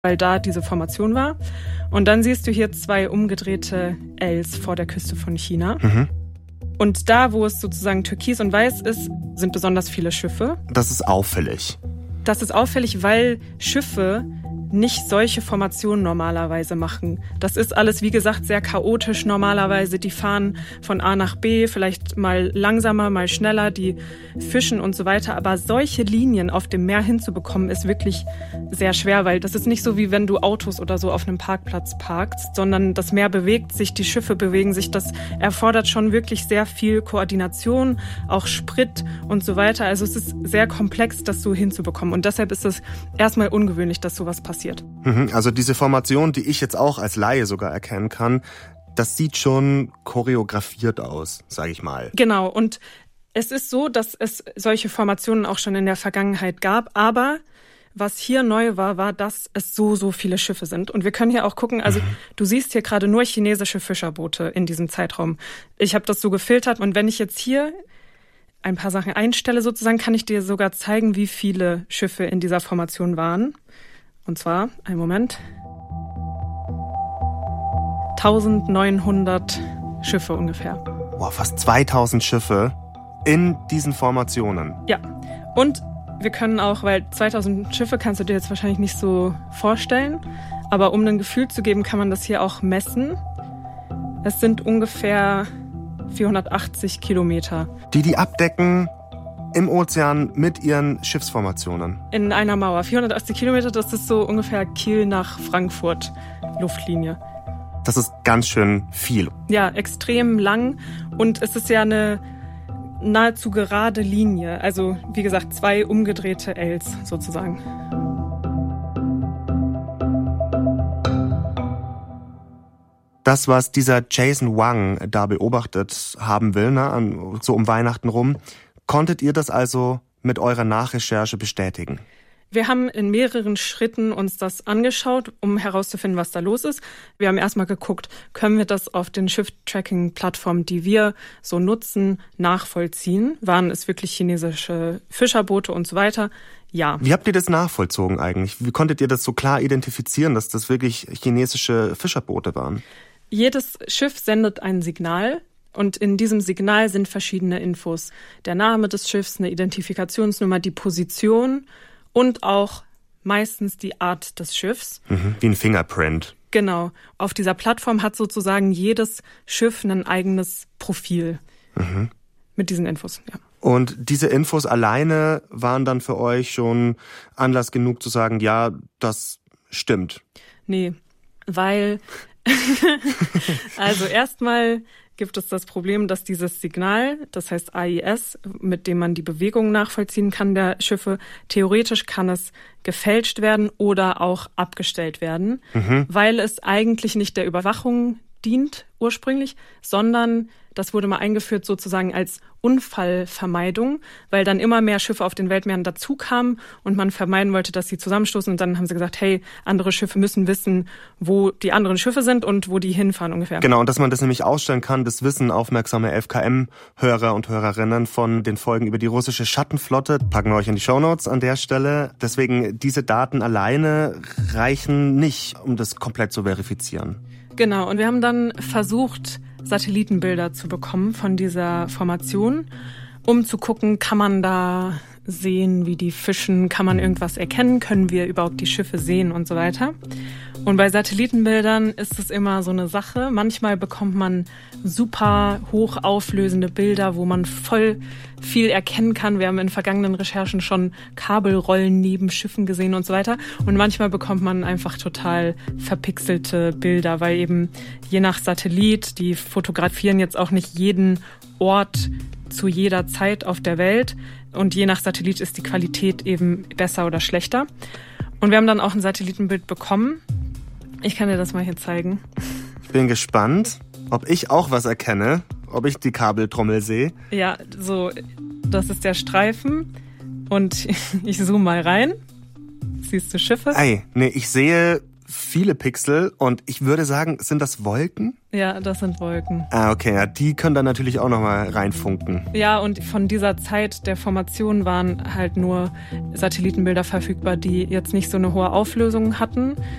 weil da diese Formation war. Und dann siehst du hier 2 umgedrehte Ls vor der Küste von China. Und da, wo es sozusagen türkis und weiß ist, sind besonders viele Schiffe. Das ist auffällig. Das ist auffällig, weil Schiffe nicht solche Formationen normalerweise machen. Das ist alles, wie gesagt, sehr chaotisch normalerweise. Die fahren von A nach B, vielleicht mal langsamer, mal schneller, die fischen und so weiter. Aber solche Linien auf dem Meer hinzubekommen, ist wirklich sehr schwer, weil das ist nicht so, wie wenn du Autos oder so auf einem Parkplatz parkst, sondern das Meer bewegt sich, die Schiffe bewegen sich. Das erfordert schon wirklich sehr viel Koordination, auch Sprit und so weiter. Also es ist sehr komplex, das so hinzubekommen. Und deshalb ist es erstmal ungewöhnlich, dass sowas passiert. Also diese Formation, die ich jetzt auch als Laie sogar erkennen kann, das sieht schon choreografiert aus, sage ich mal. Genau, und es ist so, dass es solche Formationen auch schon in der Vergangenheit gab, aber was hier neu war, dass es so viele Schiffe sind. Und wir können hier auch gucken, also du siehst hier gerade nur chinesische Fischerboote in diesem Zeitraum. Ich habe das so gefiltert und wenn ich jetzt hier ein paar Sachen einstelle sozusagen, kann ich dir sogar zeigen, wie viele Schiffe in dieser Formation waren. Und zwar, einen Moment, 1900 Schiffe ungefähr. Wow, fast 2000 Schiffe in diesen Formationen. Ja, und wir können auch, weil 2000 Schiffe kannst du dir jetzt wahrscheinlich nicht so vorstellen, aber um ein Gefühl zu geben, kann man das hier auch messen. Es sind ungefähr 480 Kilometer. Die abdecken im Ozean mit ihren Schiffsformationen. In einer Mauer. 480 Kilometer, das ist so ungefähr Kiel nach Frankfurt Luftlinie. Das ist ganz schön viel. Ja, extrem lang und es ist ja eine nahezu gerade Linie. Also wie gesagt, 2 umgedrehte Ls sozusagen. Das, was dieser Jason Wang da beobachtet haben will, ne, so um Weihnachten rum, konntet ihr das also mit eurer Nachrecherche bestätigen? Wir haben in mehreren Schritten uns das angeschaut, um herauszufinden, was da los ist. Wir haben erstmal geguckt, können wir das auf den Schiff-Tracking-Plattformen, die wir so nutzen, nachvollziehen? Waren es wirklich chinesische Fischerboote und so weiter? Ja. Wie habt ihr das nachvollzogen eigentlich? Wie konntet ihr das so klar identifizieren, dass das wirklich chinesische Fischerboote waren? Jedes Schiff sendet ein Signal. Und in diesem Signal sind verschiedene Infos. Der Name des Schiffs, eine Identifikationsnummer, die Position und auch meistens die Art des Schiffs. Wie ein Fingerprint. Genau. Auf dieser Plattform hat sozusagen jedes Schiff ein eigenes Profil. Mit diesen Infos, ja. Und diese Infos alleine waren dann für euch schon Anlass genug zu sagen, ja, das stimmt. Nee, weil also erstmal gibt es das Problem, dass dieses Signal, das heißt AIS, mit dem man die Bewegung nachvollziehen kann der Schiffe, theoretisch kann es gefälscht werden oder auch abgestellt werden, weil es eigentlich nicht der Überwachung dient ursprünglich, sondern das wurde mal eingeführt sozusagen als Unfallvermeidung, weil dann immer mehr Schiffe auf den Weltmeeren dazu kamen und man vermeiden wollte, dass sie zusammenstoßen. Und dann haben sie gesagt, hey, andere Schiffe müssen wissen, wo die anderen Schiffe sind und wo die hinfahren ungefähr. Genau, und dass man das nämlich ausstellen kann, das wissen aufmerksame 11KM-Hörer und Hörerinnen von den Folgen über die russische Schattenflotte. Packen wir euch in die Shownotes an der Stelle. Deswegen, diese Daten alleine reichen nicht, um das komplett zu verifizieren. Genau, und wir haben dann versucht, Satellitenbilder zu bekommen von dieser Formation, um zu gucken, kann man da sehen, wie die fischen, kann man irgendwas erkennen, können wir überhaupt die Schiffe sehen und so weiter. Und bei Satellitenbildern ist es immer so eine Sache. Manchmal bekommt man super hochauflösende Bilder, wo man voll viel erkennen kann. Wir haben in vergangenen Recherchen schon Kabelrollen neben Schiffen gesehen und so weiter. Und manchmal bekommt man einfach total verpixelte Bilder, weil eben je nach Satellit, die fotografieren jetzt auch nicht jeden Ort zu jeder Zeit auf der Welt. Und je nach Satellit ist die Qualität eben besser oder schlechter. Und wir haben dann auch ein Satellitenbild bekommen. Ich kann dir das mal hier zeigen. Ich bin gespannt, ob ich auch was erkenne, ob ich die Kabeltrommel sehe. Ja, so, das ist der Streifen und ich zoome mal rein. Siehst du Schiffe? Nee, ich sehe viele Pixel und ich würde sagen, sind das Wolken? Ja, das sind Wolken. Ah, okay, ja, die können dann natürlich auch nochmal reinfunken. Ja, und von dieser Zeit der Formation waren halt nur Satellitenbilder verfügbar, die jetzt nicht so eine hohe Auflösung hatten.